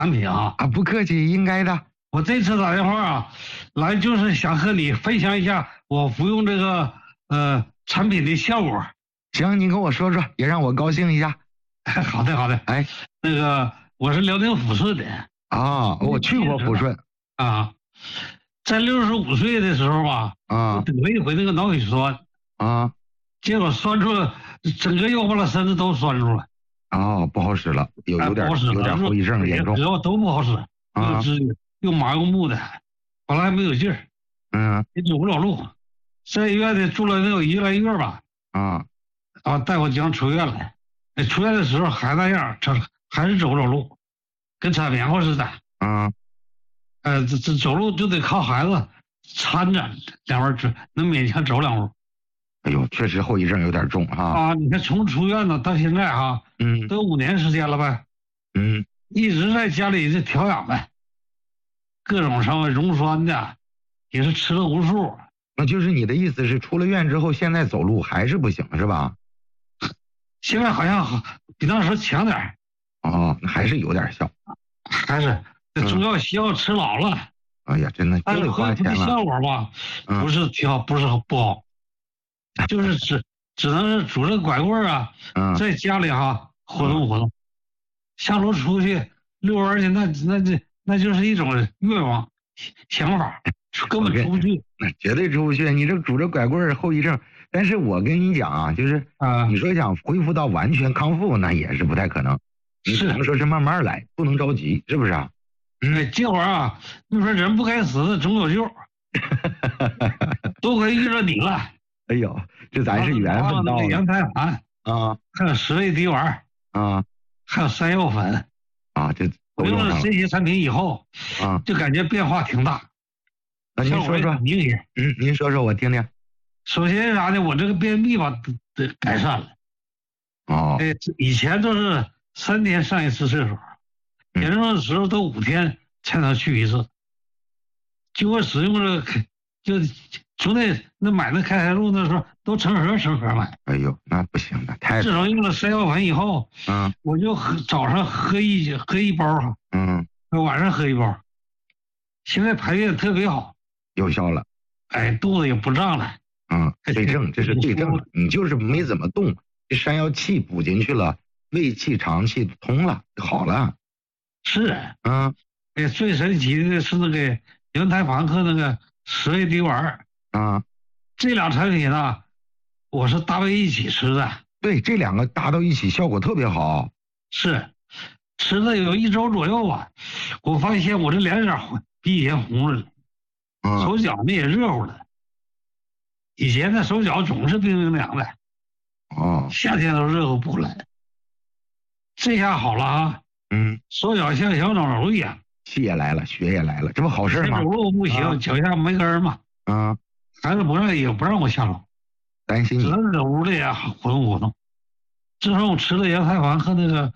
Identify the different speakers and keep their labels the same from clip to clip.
Speaker 1: 产品啊。
Speaker 2: 啊，不客气，应该的。
Speaker 1: 我这次打电话啊，来就是想和你分享一下我服用这个产品的效果。
Speaker 2: 行，你跟我说说，也让我高兴一下。
Speaker 1: 好的好的。
Speaker 2: 哎，
Speaker 1: 那个我是辽宁抚顺的
Speaker 2: 啊，我去过抚顺
Speaker 1: 啊，在65岁的时候吧，
Speaker 2: 啊
Speaker 1: 我得了一回那个脑血栓，
Speaker 2: 啊，
Speaker 1: 结果栓出了整个腰巴了身子都栓住了。
Speaker 2: 哦，不好使了，有点后遗症严重，
Speaker 1: 胳膊都不好使，又直又麻又木的，后来还没有劲儿，也走不了路，在医院里住了能有1个来月吧。大夫将出院了，出院的时候还那样，还是走不了路，跟铲棉花似的。这走路就得靠孩子搀着，两边能勉强走2步。
Speaker 2: 哎呦，确实后遗症有点重哈。
Speaker 1: 你看从出院呢到现在哈，都5年时间了呗。一直在家里这调养呗，各种什么溶栓的，也是吃了无数。
Speaker 2: 那就是你的意思是，出了院之后，现在走路还是不行是吧？
Speaker 1: 现在好像比那时候强点。
Speaker 2: 那还是有点效。
Speaker 1: 还是这中药西药吃老了。
Speaker 2: 哎呀，真的就得花钱了。
Speaker 1: 但是效果吧，不是挺好，不是不好，就是只能是拄着拐棍啊，在家里活动活动，下楼出去遛弯去，那就是一种愿望想法，根本出不去。
Speaker 2: 那绝对出不去，你这拄着拐棍后遗症。但是我跟你讲啊，就是你说想恢复到完全康复，那也是不太可能。你只能说是慢慢来，不能着急，是不是啊？
Speaker 1: 这会儿你说人不该死的总有救，都快遇着你了。
Speaker 2: 哎呦，这咱是缘分到了。
Speaker 1: 羊胎盘还有10味滴丸还有山药粉
Speaker 2: 这
Speaker 1: 我用了这些产品以后就感觉变化挺大。
Speaker 2: 那您说说，
Speaker 1: 明显。
Speaker 2: 您说说我听听。
Speaker 1: 首先啥呢？我这个便秘吧得改善了。以前都是3天上一次厕所，严重的时候都5天才能去一次。就我使用这个，就从那买那开塞露那时候都成盒买。
Speaker 2: 哎呦，那不行的，太。
Speaker 1: 自从用了山药粉以后，我就早上喝一包晚上喝1包，现在排便特别好，
Speaker 2: 有效了。
Speaker 1: 肚子也不胀了。
Speaker 2: 对症，这是对症了。你就是没怎么动，这山药气补进去了，胃气肠气通了，好了。
Speaker 1: 是。最神奇的是那个羊胎盘和那个10味滴丸这俩产品呢，我是搭配一起吃的。
Speaker 2: 对，这2个搭到一起效果特别好。
Speaker 1: 是，吃了有1周左右吧，我发现我这脸色比以前红了，手脚呢也热乎了。以前的手脚总是冰冰凉的，夏天都热乎不来。这下好了手脚像小暖炉一样，
Speaker 2: 气也来了，血也来了，这不好事吗？
Speaker 1: 走路不行，脚下没根嘛。孩子也不让我下楼，
Speaker 2: 担心你，
Speaker 1: 只能在屋里活动活动。自从我吃了羊胎盘和那个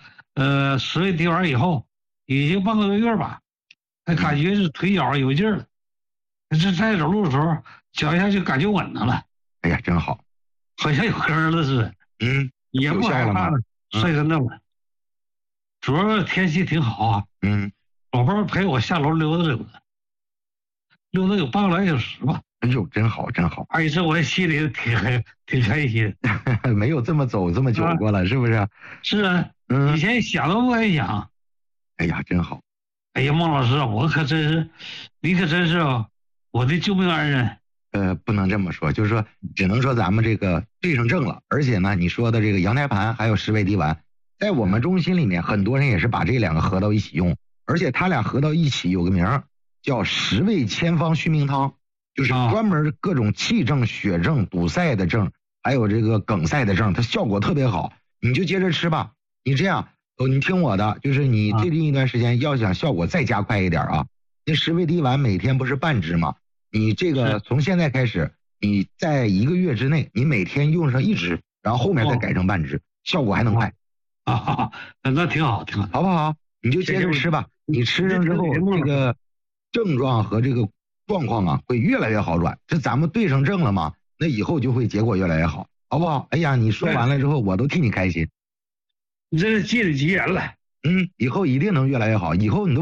Speaker 1: 10味滴丸以后，已经半个多月吧，还感觉是腿脚有劲儿了。这在走路的时候，脚下就感觉稳当了。
Speaker 2: 哎呀，真好，
Speaker 1: 好像有根了似的。也不害怕摔跟头了。主要天气挺好老伴陪我下楼溜达溜达，溜达有半个来小时吧。
Speaker 2: 哎呦，真好真好。
Speaker 1: 这我心里挺开心。
Speaker 2: 没有这么走这么久过了，是不是？
Speaker 1: 是啊。以前想都不敢想。
Speaker 2: 哎呀，真好。
Speaker 1: 哎呀，孟老师，你可真是我的救命恩人。
Speaker 2: 不能这么说，就是说，只能说咱们这个对上症了。而且呢，你说的这个羊胎盘还有10味滴丸，在我们中心里面，很多人也是把这2个合到一起用，而且它俩合到一起有个名叫10味千方续命汤，就是专门各种气症、血症、堵塞的症，还有这个梗塞的症，它效果特别好。你就接着吃吧。你这样，你听我的，就是你最近一段时间要想效果再加快一点那10味滴丸每天不是半支吗？你这个从现在开始，你在1个月之内，你每天用上1支，然后后面再改成半支，效果还能快。
Speaker 1: 那挺好，挺好，
Speaker 2: 好不好？你就接着吃吧。你吃上之后，这个症状和这个状况会越来越好转。这咱们对上症了嘛？那以后就会结果越来越好，好不好？哎呀，你说完了之后，我都替你开心。
Speaker 1: 你这是借你吉言了。
Speaker 2: 以后一定能越来越好。以后你都